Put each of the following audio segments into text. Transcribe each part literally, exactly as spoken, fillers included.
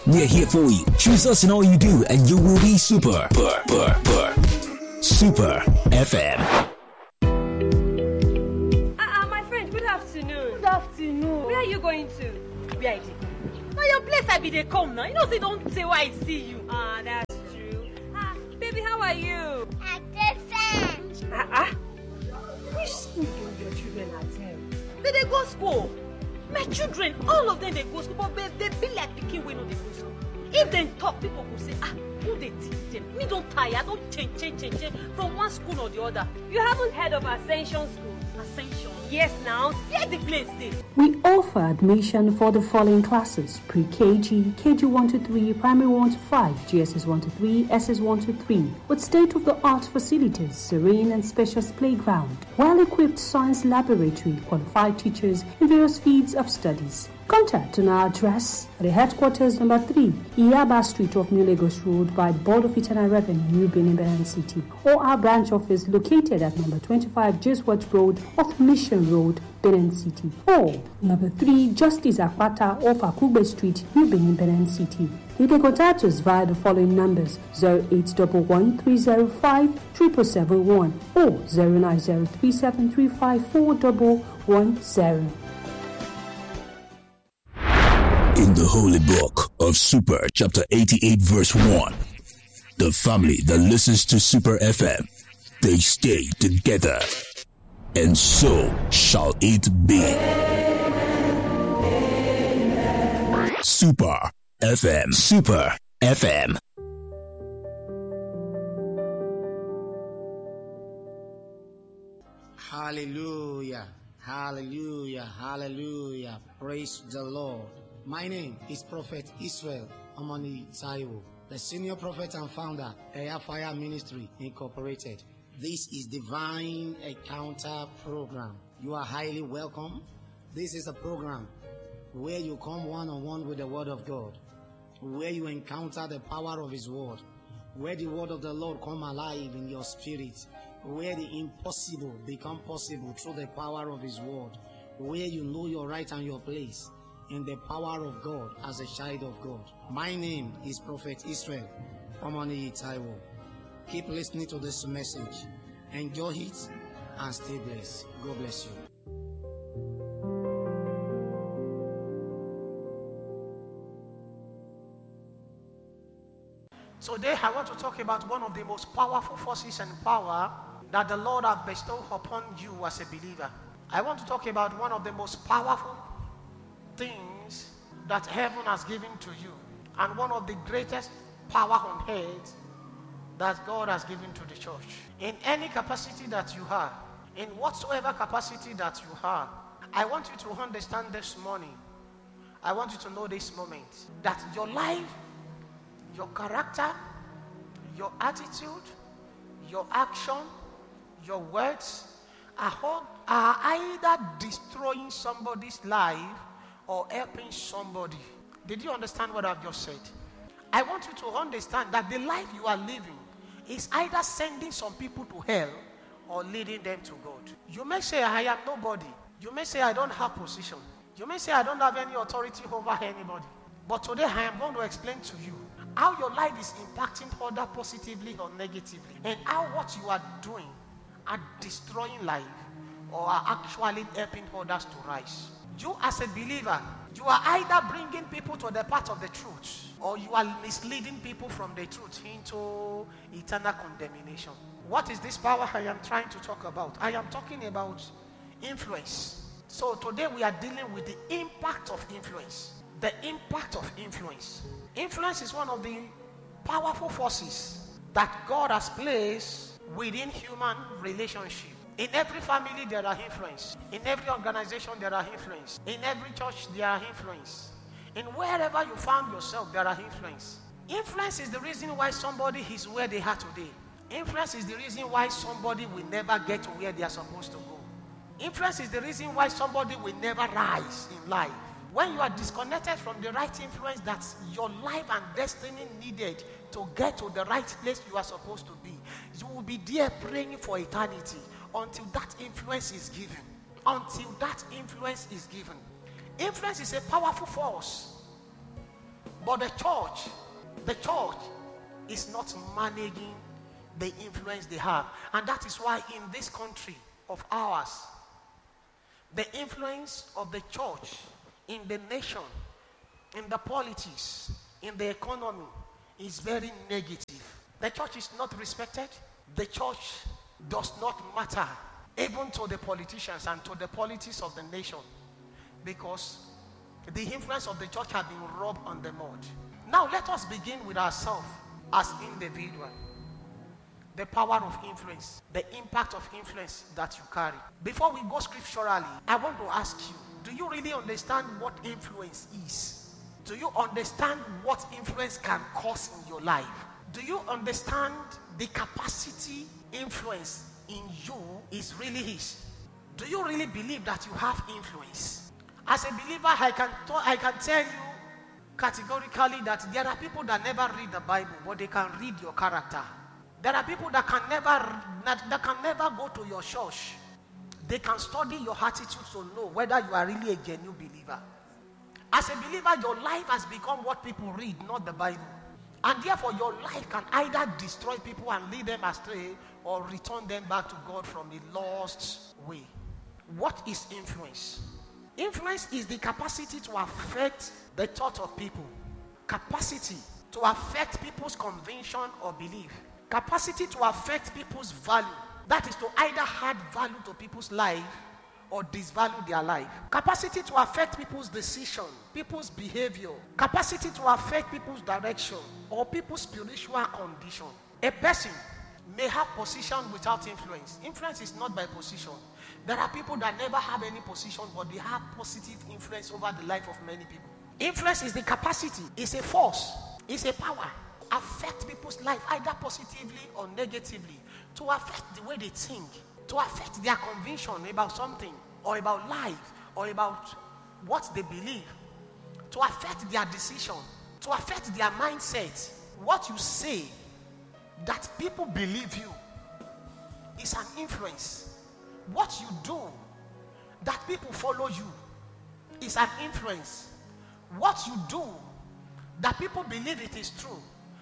We're here for you. Choose us in all you do, and you will be super. Super, super, super F M. Ah, uh, my friend, good afternoon. Good afternoon. Where are you going to? Where I did? Now your place I be they come now. You know, they don't say why I see you. Ah, that's true. Ah, baby, how are you? I'm different. Ah, ah. Which school do your children attend? They they go school. My children, all of them they go school, but they, they be like picking when they go school. If they talk, people will say, ah, who they teach them? Me don't tire, don't change, change, change, change from one school or the other. You haven't heard of Ascension School? Ascension? Yes, now. Where the place is? We offer admission for the following classes: pre-K G, K G one to three, primary one to five, G S S one to three, S S one to three, with state-of-the-art facilities, serene and spacious playground, well-equipped science laboratory, qualified teachers in various fields of studies. Contact on our address at the headquarters number three, Iyaba Street of New Lagos Road by Board of Internal Revenue, New Benin, Benin City, or our branch office located at number twenty-five, Jeswat Road off Mission Road, Benin City, or number three, Justice Akpata off Akugbe Street, New Benin, Benin City. You can contact us via the following numbers: zero eight one one, three zero five, seven seven seven one or zero nine zero three seven three five four one one zero. In the Holy Book of Super, chapter eighty-eight, verse one, the family that listens to Super F M, they stay together, and so shall it be. Super F M. Super F M. Hallelujah. Hallelujah. Hallelujah. Praise the Lord. My name is Prophet Israel Omoni Taiwo, the senior prophet and founder, Air Fire Ministry Incorporated. This is Divine Encounter Program. You are highly welcome. This is a program where you come one-on-one with the Word of God, where you encounter the power of His Word, where the Word of the Lord come alive in your spirit, where the impossible become possible through the power of His Word, where you know your right and your place in the power of God as a child of God. My name is Prophet Israel Omoni Taiwo. Keep listening to this message. Enjoy it and stay blessed. God bless you. So today I want to talk about one of the most powerful forces and power that the Lord has bestowed upon you as a believer. I want to talk about one of the most powerful things that heaven has given to you, and one of the greatest power on earth that God has given to the church. In any capacity that you have, in whatsoever capacity that you have, I want you to understand this morning, I want you to know this moment, that your life, your character, your attitude, your action, your words are, all, are either destroying somebody's life or helping somebody. Did you understand what I've just said? I want you to understand that the life you are living is either sending some people to hell or leading them to God. You may say, I am nobody. You may say, I don't have position. You may say, I don't have any authority over anybody. But today I am going to explain to you how your life is impacting others positively or negatively, and how what you are doing are destroying life or are actually helping others to rise. You as a believer, you are either bringing people to the path of the truth, or you are misleading people from the truth into eternal condemnation. What is this power I am trying to talk about? I am talking about influence. So today we are dealing with the impact of influence. The impact of influence. Influence is one of the powerful forces that God has placed within human relationship. In every family there are influence. In every organization there are influence. In every church there are influence. In wherever you found yourself there are influence. Influence is the reason why somebody is where they are today. Influence is the reason why somebody will never get to where they are supposed to go. Influence is the reason why somebody will never rise in life. When you are disconnected from the right influence that your life and destiny needed to get to the right place you are supposed to be, you will be there praying for eternity until that influence is given. Until that influence is given. Influence is a powerful force. But the church, the church is not managing the influence they have. And that is why in this country of ours, the influence of the church in the nation, in the politics, in the economy is very negative. The church is not respected. The church does not matter, even to the politicians and to the politics of the nation, because the influence of the church has been rubbed on the mud. Now let us begin with ourselves as individuals. The power of influence, the impact of influence that you carry. Before we go scripturally, I want to ask you, do you really understand what influence is? Do you understand what influence can cause in your life? Do you understand the capacity influence in you is really his? Do you really believe that you have influence? As a believer, I can, t- I can tell you categorically that there are people that never read the Bible, but they can read your character. There are people that can never that, that can never go to your church. They can study your attitude to know whether you are really a genuine believer. As a believer, your life has become what people read, not the Bible. And therefore, your life can either destroy people and lead them astray or return them back to God from a lost way. What is influence? Influence is the capacity to affect the thought of people. Capacity to affect people's conviction or belief. Capacity to affect people's value. That is to either add value to people's life or disvalue their life. Capacity to affect people's decision, people's behavior. Capacity to affect people's direction or people's spiritual condition. A person may have position without influence. Influence is not by position. There are people that never have any position, but they have positive influence over the life of many people. Influence is the capacity, it's a force, it's a power. Affect people's life either positively or negatively, to affect the way they think, to affect their conviction about something or about life or about what they believe, to affect their decision, to affect their mindset. What you say that people believe you is an influence. What you do that people follow you is an influence. What you do that people believe it is true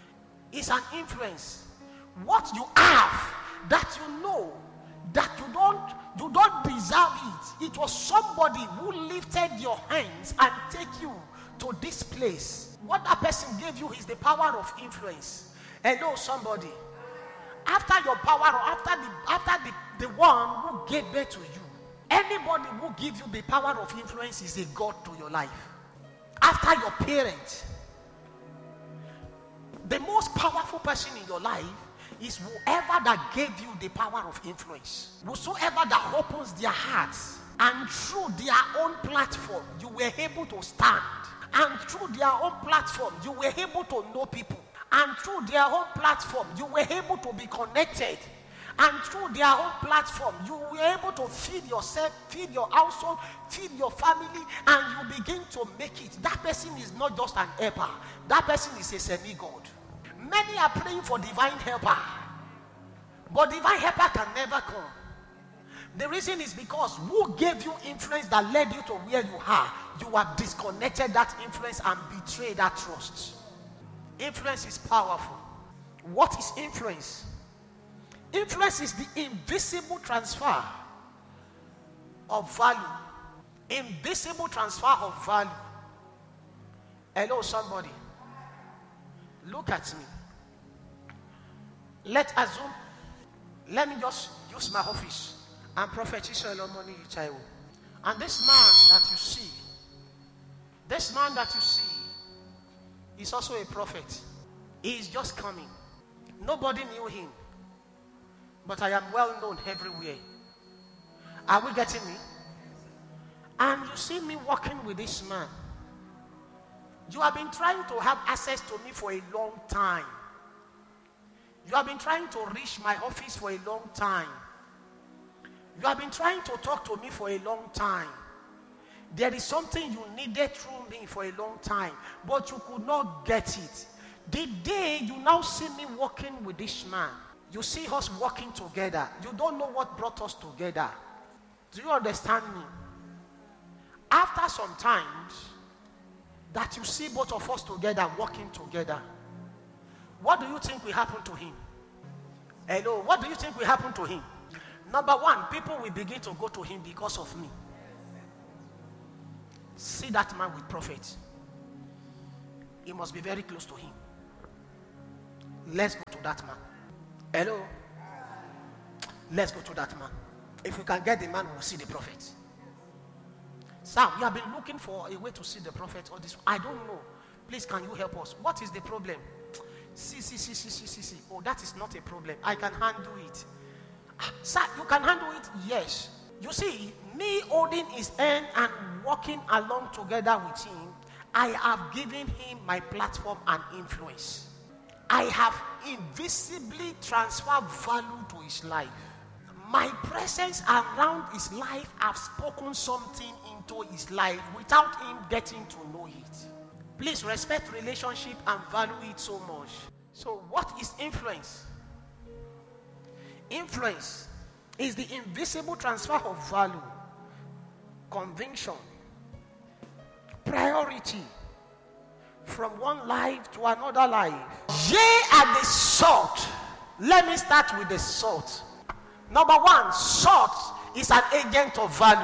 is an influence. What you have that you know that you don't you don't deserve it. It was somebody who lifted your hands and take you to this place. What that person gave you is the power of influence. Hello, somebody. After your power, or after the after the, the one who gave birth to you, anybody who gives you the power of influence is a God to your life. After your parents, the most powerful person in your life is whoever that gave you the power of influence. Whosoever that opens their hearts and through their own platform you were able to stand, and through their own platform you were able to know people, and through their own platform you were able to be connected, and through their own platform you were able to feed yourself, feed your household, feed your family, and you begin to make it. That person is not just an helper. That person is a semi-god. Many are praying for divine helper, but divine helper can never come. The reason is because who gave you influence that led you to where you are? You have disconnected that influence and betrayed that trust. Influence is powerful. What is influence? Influence is the invisible transfer of value. Invisible transfer of value. Hello, somebody. Look at me. Let's assume, let me just use my office. I'm Prophet Israel Omoni Ichaiwo. And this man that you see, this man that you see is also a prophet. He is just coming. Nobody knew him. But I am well known everywhere. Are we getting me? And you see me walking with this man. You have been trying to have access to me for a long time. You have been trying to reach my office for a long time. You have been trying to talk to me for a long time. There is something you needed through me for a long time, but you could not get it. The day you now see me walking with this man, you see us walking together. You don't know what brought us together. Do you understand me? After some times, that you see both of us together, working together, what do you think will happen to him? Hello, what do you think will happen to him? Number one, people will begin to go to him because of me. See that man with prophet. He must be very close to him. Let's go to that man. Hello? Let's go to that man. If we can get the man, we'll see the prophet. Sam, you have been looking for a way to see the prophet or this. I don't know. Please, can you help us? What is the problem? See, see, see, see, see, see, see. Oh, that is not a problem. I can handle it. Sir, you can handle it? Yes. You see, me holding his hand and walking along together with him, I have given him my platform and influence. I have invisibly transferred value to his life. My presence around his life have spoken something into his life without him getting to know it. Please respect relationship and value it so much. So what is influence? Influence is the invisible transfer of value, conviction, priority from one life to another life. Ye are the salt. Let me start with the salt. Number one, salt is an agent of value.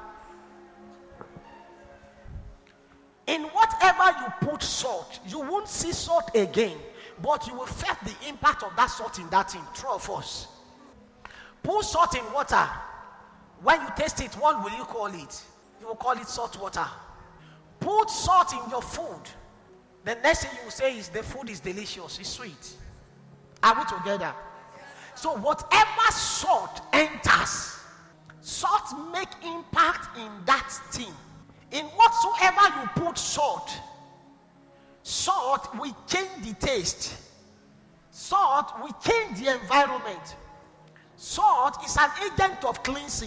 In whatever you put salt, you won't see salt again, but you will feel the impact of that salt in that thing. True of us. Put salt in water. When you taste it, what will you call it? You will call it salt water. Put salt in your food. The next thing you will say is the food is delicious, it's sweet. Are we together? So whatever salt enters, salt make impact in that thing. In whatsoever you put salt, salt will change the taste. Salt will change the environment. Salt is an agent of cleansing.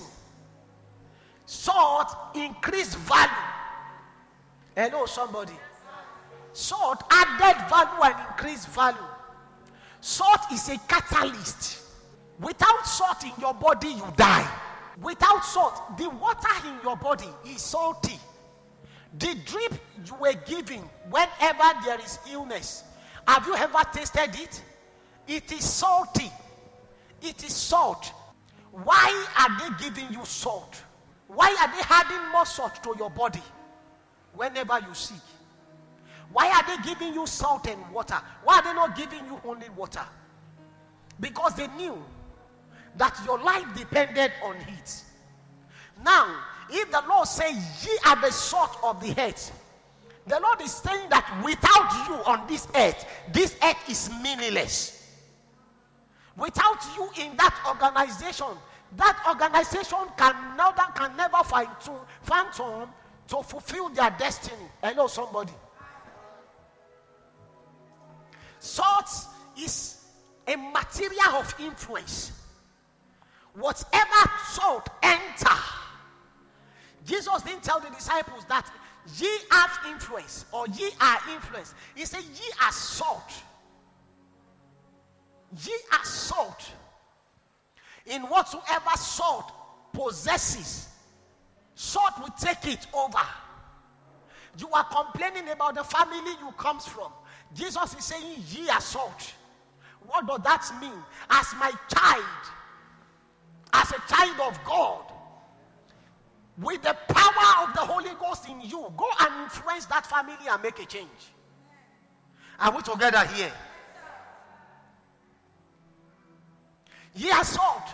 Salt increase value. Hello, somebody. Salt added value and increased value. Salt is a catalyst. Without salt in your body, you die. Without salt, the water in your body is salty. The drip you were giving whenever there is illness, have you ever tasted it? It is salty. It is salt. Why are they giving you salt? Why are they adding more salt to your body whenever you sick? Why are they giving you salt and water? Why are they not giving you only water? Because they knew that your life depended on it. Now, if the Lord says, ye are the salt of the earth, the Lord is saying that without you on this earth, this earth is meaningless. Without you in that organization, that organization can never, can never find to, phantom to fulfill their destiny. Hello, somebody. Salt is a material of influence. Whatever salt enter, Jesus didn't tell the disciples that ye have influence or ye are influence. He said ye are salt. Ye are salt. In whatsoever salt possesses, salt will take it over. You are complaining about the family you comes from. Jesus is saying ye are salt. What does that mean? As my child, as a child of God, with the power of the Holy Ghost in you, go and influence that family and make a change. Are we together here? Ye are salt.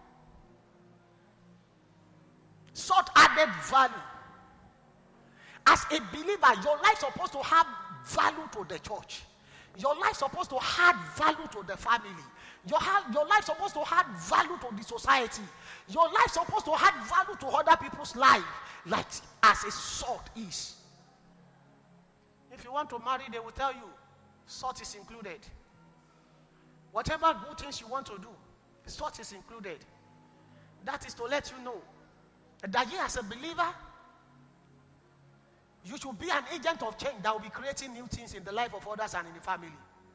Salt added value. As a believer, your life is supposed to have value to the church. Your life is supposed to add value to the family. Your, your life is supposed to add value to the society. Your life is supposed to add value to other people's life, like as a salt is. If you want to marry, they will tell you salt is included. Whatever good things you want to do, salt is included. That is to let you know that you as a believer, you should be an agent of change that will be creating new things in the life of others and in the family.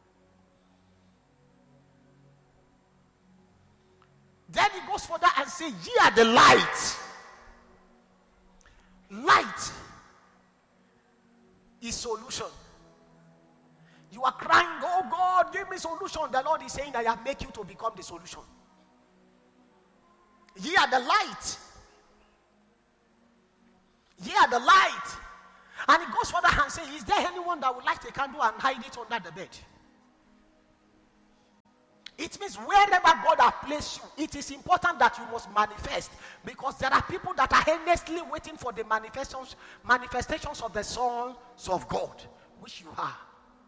Then he goes further and says, ye are the light. Light is solution. You are crying, oh God, give me solution. The Lord is saying, I have made you to become the solution. Ye are the light. Ye are the light. And it goes further and says, is there anyone that would light a candle and hide it under the bed? It means wherever God has placed you, it is important that you must manifest, because there are people that are earnestly waiting for the manifestations, manifestations of the sons of God, which you are.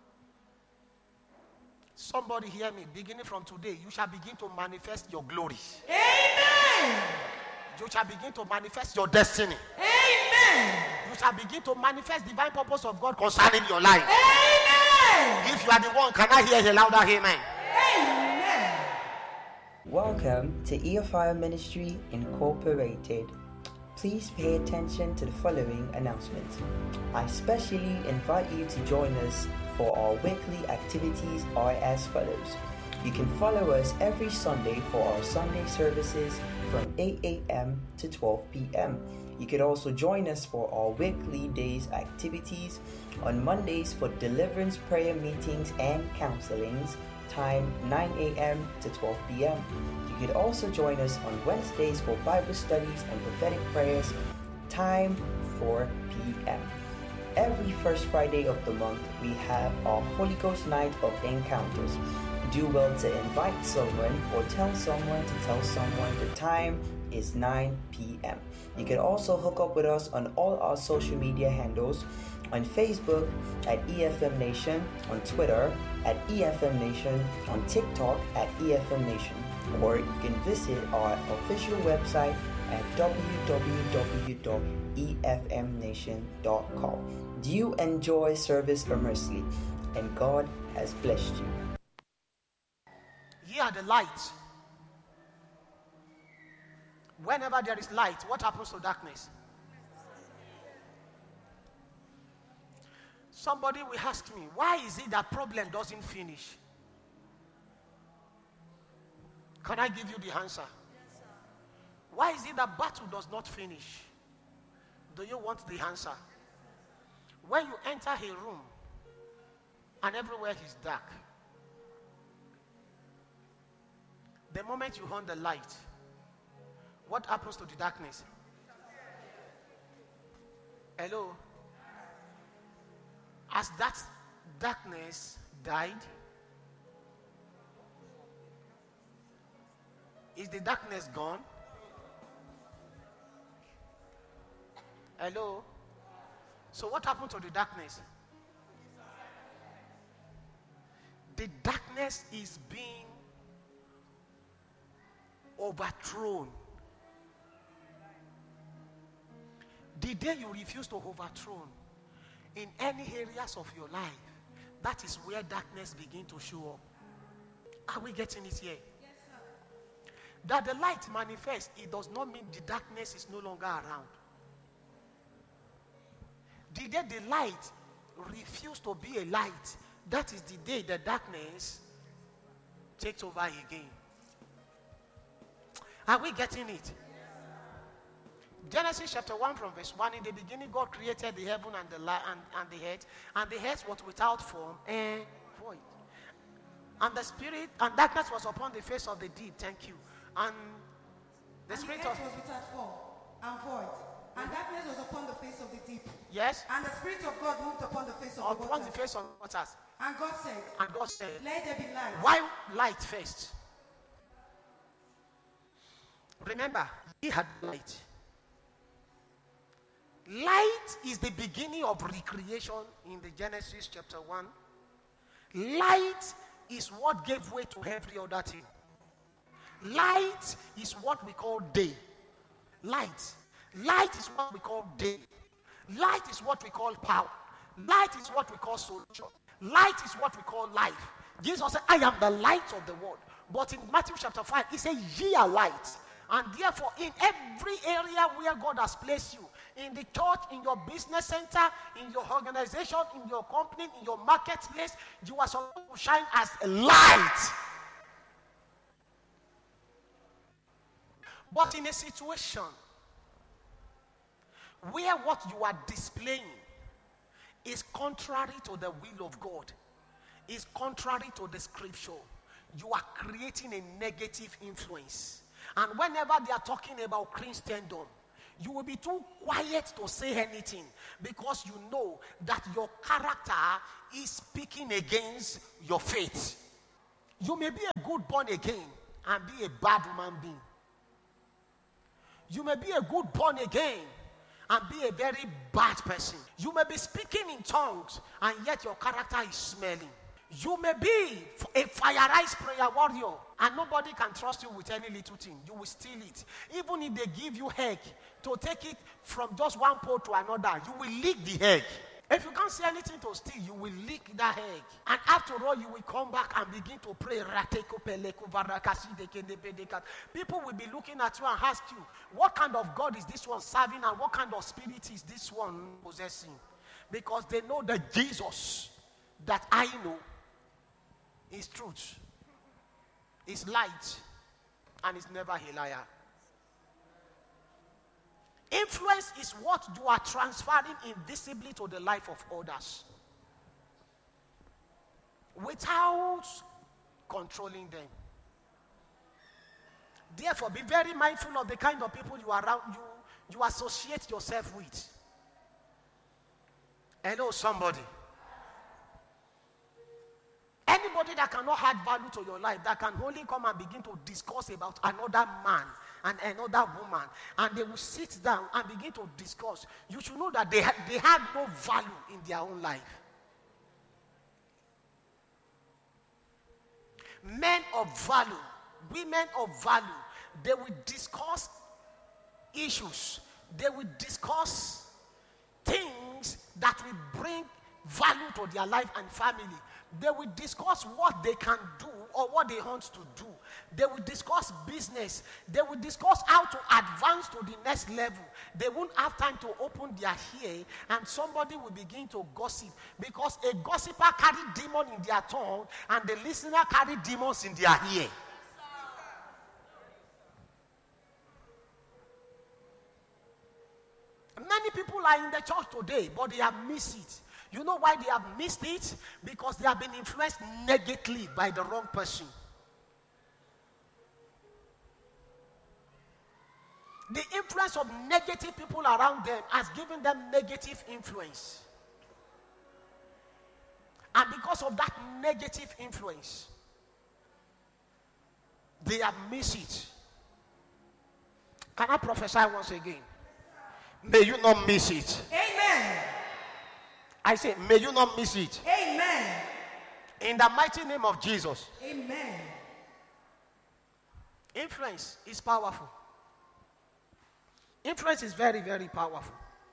Somebody hear me. Beginning from today, you shall begin to manifest your glory. Amen. You shall begin to manifest your destiny. Amen. You shall begin to manifest divine purpose of God concerning your life. Amen. If you are the one, can I hear a louder amen? Amen. Welcome to Earfire Ministry Incorporated. Please pay attention to the following announcements. I specially invite you to join us for our weekly activities are as follows. You can follow us every Sunday for our Sunday services from eight a.m. to twelve p.m. You could also join us for our weekly days activities on Mondays for deliverance prayer meetings and counselings, time nine a.m. to twelve p.m. You could also join us on Wednesdays for Bible studies and prophetic prayers, time four p.m. Every first Friday of the month, we have our Holy Ghost Night of Encounters. Do well to invite someone or tell someone to tell someone. The time is nine p.m. You can also hook up with us on all our social media handles, on Facebook at E F M Nation, on Twitter at E F M Nation, on TikTok at E F M Nation, or you can visit our official website at w w w dot e f m nation dot com. Do you enjoy service immensely? And God has blessed you. Ye are the light. Whenever there is light, what happens to darkness? Somebody will ask me, why is it that problem doesn't finish? Can I give you the answer? Yes, why is it that battle does not finish? Do you want the answer? When you enter a room and everywhere is dark, the moment you on the light, what happens to the darkness? Hello? Has that darkness died? Is the darkness gone? Hello? So what happened to the darkness? The darkness is being overthrown. The day you refuse to overthrow in any areas of your life, that is where darkness begin to show up. Are we getting it here? Yes, sir. That the light manifests, it does not mean the darkness is no longer around. The day the light refuses to be a light, that is the day the darkness takes over again. Are we getting it? Genesis chapter one from verse one, in the beginning God created the heaven and the la- and, and the earth, and the earth was without form and void. And the spirit and darkness was upon the face of the deep. Thank you. And the and spirit the of earth was without form and void, and darkness was upon the face of the deep. yes, And the spirit of God moved upon the face of the upon waters. the face of the waters. And God said, And God said, let there be light. why light first? Remember, he had light. Light is the beginning of recreation in the Genesis chapter one. Light is what gave way to every other thing. Light is what we call day. Light. Light is what we call day. Light is what we call power. Light is what we call solution. Light is what we call life. Jesus said, I am the light of the world. But in Matthew chapter five, he said, ye are light. And therefore, in every area where God has placed you, in the church, in your business center, in your organization, in your company, in your marketplace, you are supposed to shine as a light. But in a situation where what you are displaying is contrary to the will of God, is contrary to the scripture, you are creating a negative influence. And whenever they are talking about Christendom, you will be too quiet to say anything because you know that your character is speaking against your faith. You may be a good born again and be a bad human being. You may be a good born again and be a very bad person. You may be speaking in tongues and yet your character is smelling. You may be a fire-eyed prayer warrior and nobody can trust you with any little thing. You will steal it. Even if they give you egg to take it from just one pole to another, you will lick the egg. If you can't say anything to steal, you will lick that egg. And after all, you will come back and begin to pray. People will be looking at you and ask you, what kind of God is this one serving and what kind of spirit is this one possessing? Because they know that Jesus that I know is truth, is light, and is never a liar. Influence is what you are transferring invisibly to the life of others without controlling them. Therefore, be very mindful of the kind of people you are around, you, you associate yourself with. Hello, somebody. Anybody that cannot add value to your life, that can only come and begin to discuss about another man and another woman, and they will sit down and begin to discuss, you should know that they, ha- they have no value in their own life. Men of value, women of value, they will discuss issues, they will discuss things that will bring value to their life and family. They will discuss what they can do or what they want to do. They will discuss business. They will discuss how to advance to the next level. They won't have time to open their ear and somebody will begin to gossip, because a gossiper carry demon in their tongue and the listener carry demons in their ear. Many people are in the church today, but they have missed it. You know why they have missed it? Because they have been influenced negatively by the wrong person. The influence of negative people around them has given them negative influence. And because of that negative influence, they have missed it. Can I prophesy once again? May you not miss it. Amen. I say, may you not miss it. Amen. In the mighty name of Jesus. Amen. Influence is powerful. Influence is very, very powerful.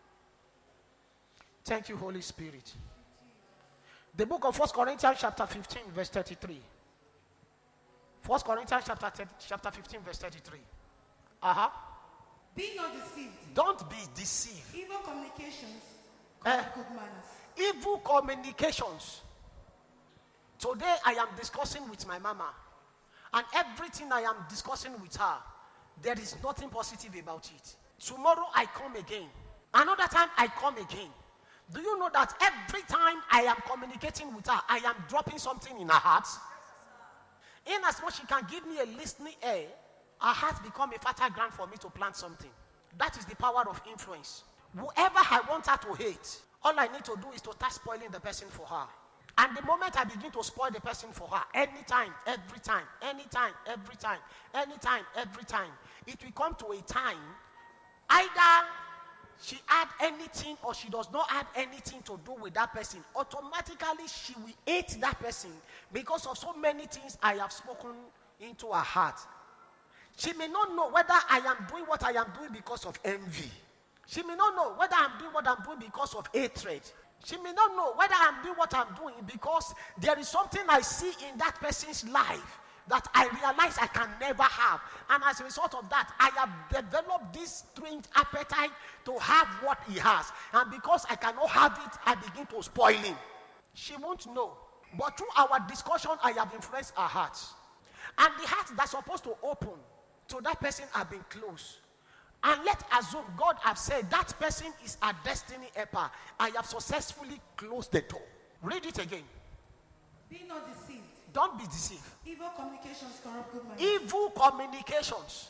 Thank you, Holy Spirit. The book of First Corinthians chapter fifteen, verse thirty-three. First Corinthians chapter, chapter fifteen, verse thirty-three. Uh-huh. Be not deceived. Don't be deceived. Evil communications Eh? corrupt good manners. Evil communications. Today I am discussing with my mama, and everything I am discussing with her, there is nothing positive about it. Tomorrow I come again. Another time I come again. Do you know that every time I am communicating with her, I am dropping something in her heart? In as much she can give me a listening ear, her heart become a fertile ground for me to plant something. That is the power of influence. Whoever I want her to hate, all I need to do is to start spoiling the person for her. And the moment I begin to spoil the person for her, anytime, every time, anytime, every time, anytime, every time, it will come to a time, either she add anything or she does not add anything to do with that person, automatically she will hate that person because of so many things I have spoken into her heart. She may not know whether I am doing what I am doing because of envy. She may not know whether I'm doing what I'm doing because of hatred. She may not know whether I'm doing what I'm doing because there is something I see in that person's life that I realize I can never have. And as a result of that, I have developed this strange appetite to have what he has. And because I cannot have it, I begin to spoil him. She won't know. But through our discussion, I have influenced her heart. And the heart that's supposed to open to that person have been closed. And let's assume God has said that person is a destiny helper. I have successfully closed the door. Read it again. Be not deceived. Don't be deceived. Evil communications corrupt good manners. Evil communications.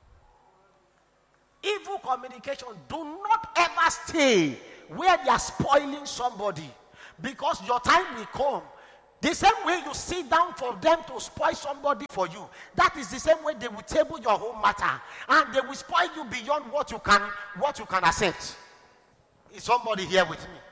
Evil communication. Do not ever stay where they are spoiling somebody, because your time will come. The same way you sit down for them to spoil somebody for you, that is the same way they will table your whole matter, and they will spoil you beyond what you can what you can accept. Is somebody here with me?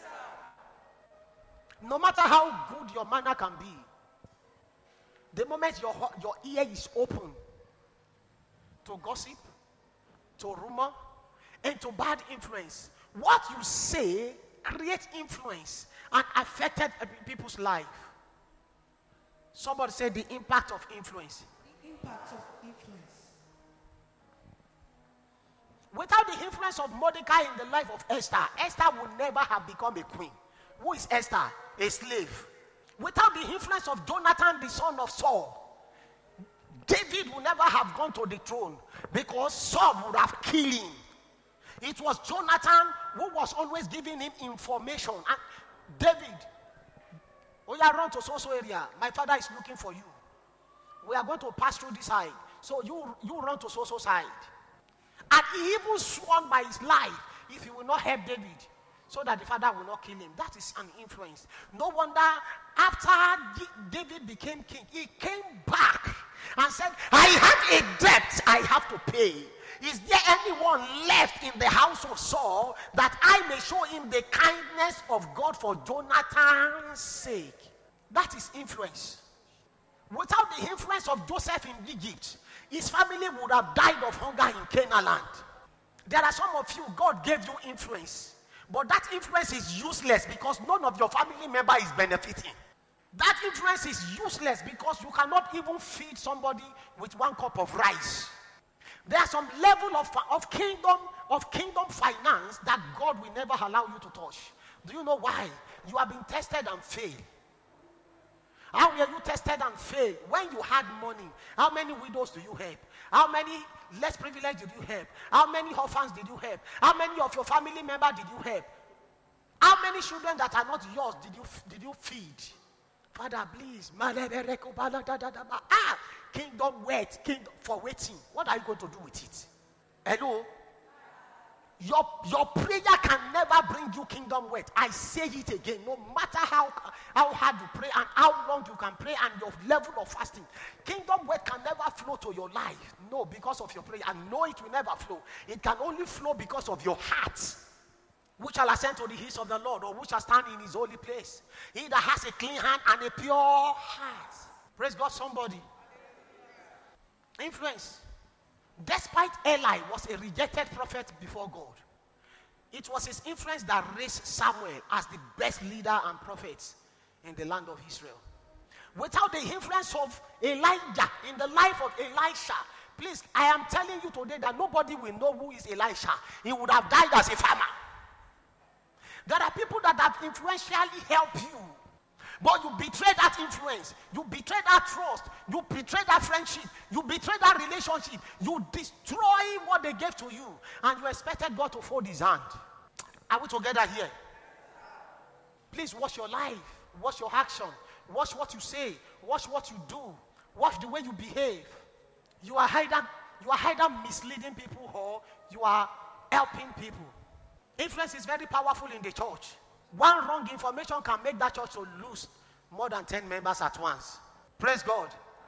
No matter how good your manner can be, the moment your your ear is open to gossip, to rumor, and to bad influence, what you say creates influence and affected people's life. Somebody said the impact of influence. The impact of influence. Without the influence of Mordecai in the life of Esther, Esther would never have become a queen. Who is Esther? A slave. Without the influence of Jonathan, the son of Saul, David would never have gone to the throne, because Saul would have killed him. It was Jonathan who was always giving him information. And David, oh yeah, run to so-so area. My father is looking for you. We are going to pass through this side. So you, you run to so-so side. And he even sworn by his life if he will not help David, so that the father will not kill him. That is an influence. No wonder after David became king, he came back and said, I had a debt I have to pay. Is there anyone left in the house of Saul that I may show him the kindness of God for Jonathan's sake? That is influence. Without the influence of Joseph in Egypt, his family would have died of hunger in Canaan land. There are some of you, God gave you influence, but that influence is useless because none of your family member is benefiting. That influence is useless because you cannot even feed somebody with one cup of rice. There's some level of, of kingdom of kingdom finance that God will never allow you to touch. Do you know why? You have been tested and failed. How were you tested and failed? When you had money, how many widows do you help? How many less privileged did you help? How many orphans did you help? How many of your family members did you help? How many children that are not yours did you did you feed? Father, please. Ah, kingdom wait, kingdom for waiting. What are you going to do with it? Hello? Your, your prayer can never bring you kingdom wealth. I say it again. No matter how, how hard you pray and how long you can pray and your level of fasting, kingdom wealth can never flow to your life. No, because of your prayer. And no, it will never flow. It can only flow because of your heart. Which shall ascend to the hills of the Lord, or which shall stand in his holy place? He that has a clean hand and a pure heart. Praise God, somebody. Influence. Despite Eli was a rejected prophet before God, it was his influence that raised Samuel as the best leader and prophet in the land of Israel. Without the influence of Elijah in the life of Elisha, please, I am telling you today that nobody will know who is Elisha. He would have died as a farmer. There are people that have influentially helped you, but you betray that influence, you betray that trust, you betray that friendship, you betray that relationship, you destroy what they gave to you, and you expected God to fold his hand. Are we together here? Please watch your life, watch your action, watch what you say, watch what you do, watch the way you behave. You are either, you are either misleading people or you are helping people. Influence is very powerful in the church. One wrong information can make that church to lose more than ten members at once. Praise God.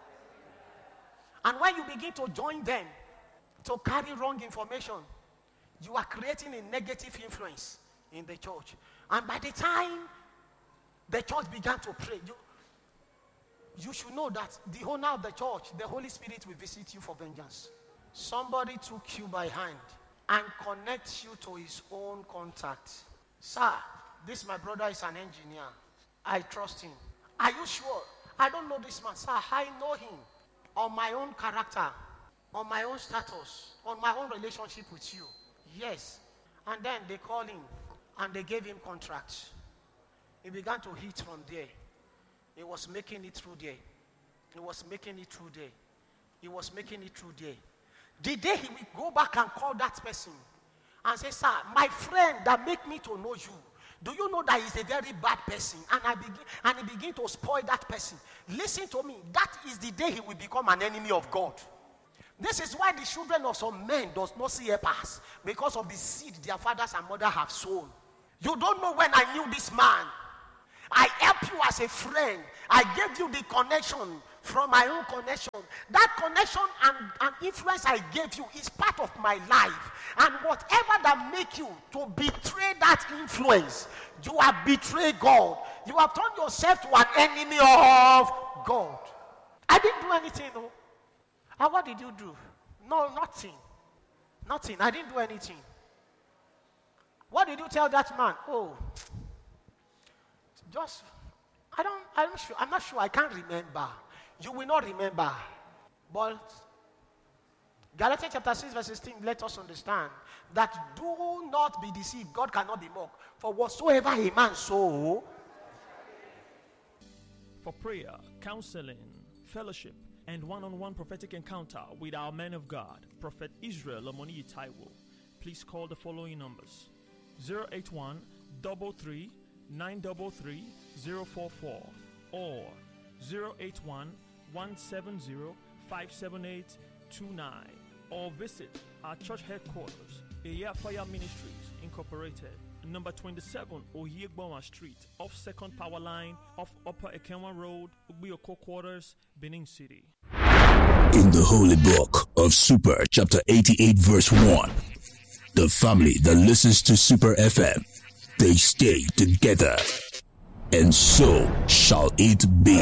And when you begin to join them to carry wrong information, you are creating a negative influence in the church. And by the time the church began to pray, you, you should know that the owner of the church, the Holy Spirit, will visit you for vengeance. Somebody took you by hand and connect you to his own contact. Sir, this my brother is an engineer. I trust him. Are you sure? I don't know this man. Sir, I know him. On my own character, on my own status, on my own relationship with you. Yes. And then they called him and they gave him contracts. He began to hit from there. He was making it through there. He was making it through there. He was making it through there. The day he will go back and call that person and say, sir, my friend that make me to know you, do you know that he's a very bad person? And I begin and he begin to spoil that person. Listen to me. That is the day he will become an enemy of God. This is why the children of some men does not see a pass, because of the seed their fathers and mothers have sown. You don't know when I knew this man. I helped you as a friend. I gave you the connection from my own connection. That connection and, and influence I gave you is part of my life. And whatever that make you to betray that influence, you have betrayed God. You have turned yourself to an enemy of God. I didn't do anything, though. And what did you do? No, nothing. Nothing. I didn't do anything. What did you tell that man? Oh, just, I don't, I'm not sure, I'm not sure, I can't remember. You will not remember. But Galatians chapter six verse sixteen let us understand that do not be deceived. God cannot be mocked. For whatsoever a man sow. For prayer, counseling, fellowship, and one-on-one prophetic encounter with our man of God, Prophet Israel Omoni Taiwo, please call the following numbers: zero eight one, three three, nine three three, zero four four or zero eight one, one seven zero, five seven eight two nine, or visit our church headquarters, Eyafaya Ministries Incorporated, number twenty-seven Oyegboma Street, off Second Power Line, off Upper Ekenwa Road, Ubioko Quarters, Benin City. In the Holy Book of Super, chapter eighty-eight, verse one, the family that listens to Super F M, they stay together, and so shall it be.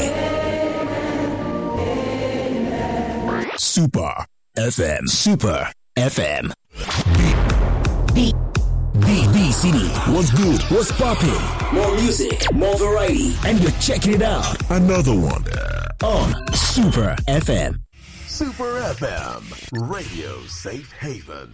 Super F M. Super F M. B, B, B City. What's good? What's poppin'? More music, more variety, and you're checking it out. Another one on Super F M. Super F M, Radio Safe Haven.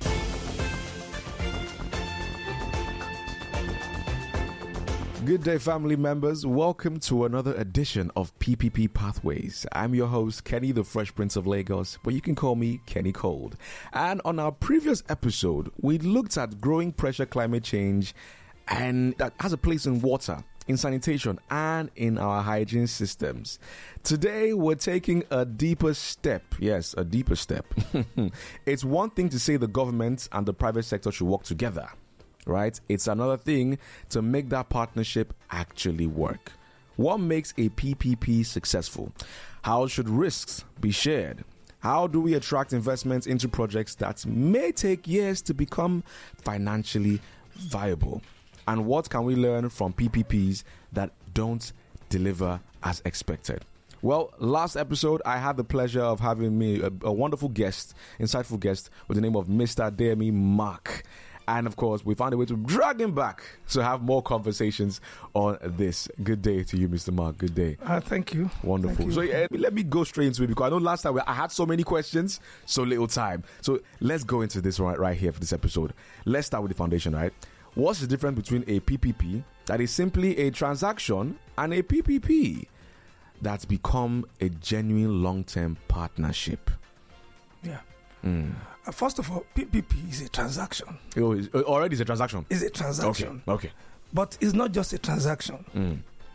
Good day, family members. Welcome to another edition of P P P Pathways. I'm your host, Kenny, the Fresh Prince of Lagos, but you can call me Kenny Cold. And on our previous episode, we looked at growing pressure climate change, and that has a place in water, in sanitation, and in our hygiene systems. Today, we're taking a deeper step. Yes, a deeper step. It's one thing to say the government and the private sector should work together, right? It's another thing to make that partnership actually work. What makes a P P P successful? How should risks be shared? How do we attract investments into projects that may take years to become financially viable? And what can we learn from P P Ps that don't deliver as expected? Well, last episode, I had the pleasure of having me a, a wonderful guest, insightful guest with the name of Mister Adeyemi Mark. And of course, we found a way to drag him back to have more conversations on this. Good day to you, Mister Mark. Good day. Uh, thank you. Wonderful. Thank you. So yeah, let me go straight into it, because I know last time I had so many questions, so little time. So let's go into this right, right here for this episode. Let's start with the foundation, right? What's the difference between a P P P that is simply a transaction and a P P P that's become a genuine long-term partnership? Yeah. Mm. Uh, first of all, P P P is a transaction. Oh, it's, uh, already it's a transaction? It's a transaction. Okay, okay. But it's not just a transaction. Mm.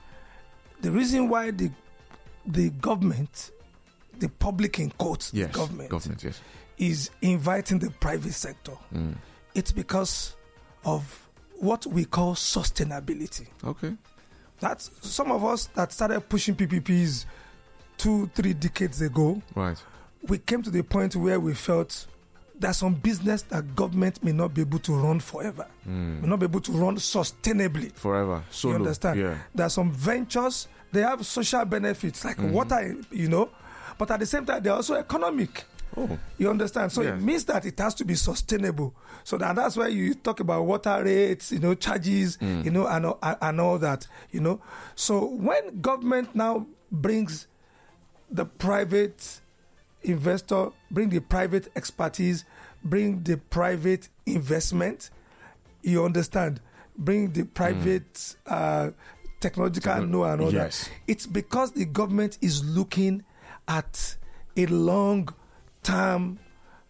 The reason why the the government, the public in quotes, yes, the government, government yes. is inviting the private sector, mm. it's because of what we call sustainability. Okay. That's some of us that started pushing P P Ps two, three decades ago. Right. We came to the point where we felt there's some business that government may not be able to run forever, mm. may not be able to run sustainably forever. So you understand? Yeah. There are some ventures, they have social benefits like mm-hmm. water, you know, but at the same time they're also economic. Oh. You understand? So yes. it means that it has to be sustainable. So that, that's why you talk about water rates, you know, charges, mm. you know, and, and all that, you know. So when government now brings the private investor, bring the private expertise, bring the private investment, you understand, bring the private mm. uh, technological Techno- know and all yes. that. It's because the government is looking at a long term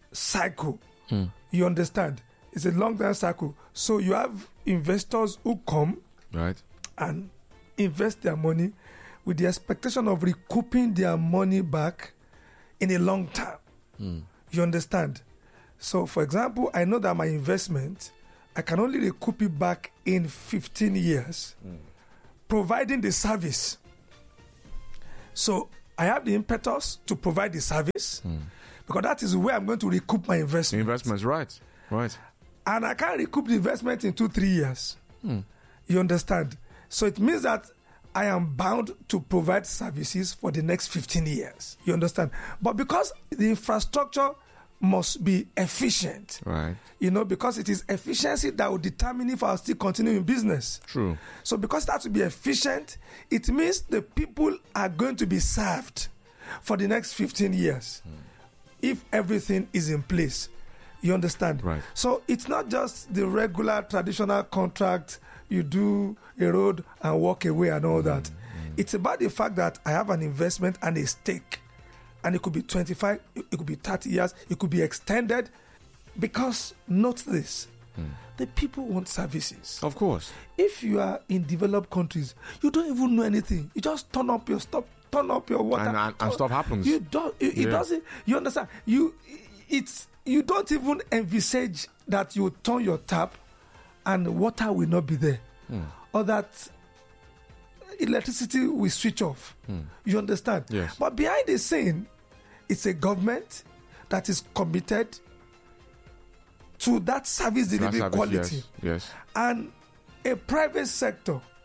cycle. Mm. You understand? It's a long-term cycle. So you have investors who come right. and invest their money with the expectation of recouping their money back in a long term. Mm. You understand? So, for example, I know that my investment, I can only recoup it back in fifteen years, mm. providing the service. So, I have the impetus to provide the service mm. because that is where I'm going to recoup my investment. Investments, right, right. And I can't recoup the investment in two, three years. Mm. You understand? So it means that I am bound to provide services for the next fifteen years. You understand? But because the infrastructure must be efficient, right? You know, because it is efficiency that will determine if I'll still continue in business. True. So because that will be efficient, it means the people are going to be served for the next fifteen years mm. if everything is in place. You understand? Right. So it's not just the regular traditional contract, you do a road and walk away and all mm, that. Mm. It's about the fact that I have an investment and a stake. And it could be twenty-five, it could be thirty years, it could be extended. Because, note this, mm. the people want services. Of course. If you are in developed countries, you don't even know anything. You just turn up your stuff, turn up your water. And, and, and stuff happens. You don't, it, yeah. it doesn't, you understand? You, it's, you don't even envisage that you turn your tap and water will not be there. Mm. Or that electricity will switch off. Mm. You understand? Yes. But behind the scene, it's a government that is committed to that service delivery that service, quality. Yes, yes. And a private sector